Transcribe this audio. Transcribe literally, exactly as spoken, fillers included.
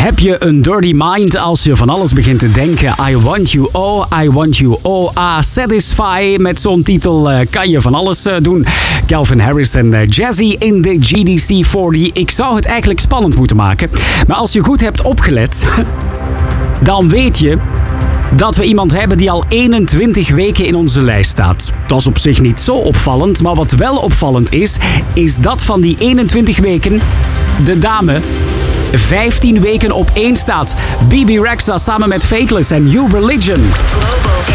Heb je een dirty mind als je van alles begint te denken? I want you, oh, I want you, oh, ah, satisfy. Met zo'n titel uh, kan je van alles uh, doen. Calvin Harris en uh, Jazzy in de G D C veertig. Ik zou het eigenlijk spannend moeten maken. Maar als je goed hebt opgelet, dan weet je dat we iemand hebben die al eenentwintig weken in onze lijst staat. Dat is op zich niet zo opvallend, maar wat wel opvallend is, is dat van die eenentwintig weken de dame vijftien weken op één staat. B B Rexha samen met Faithless en New Religion.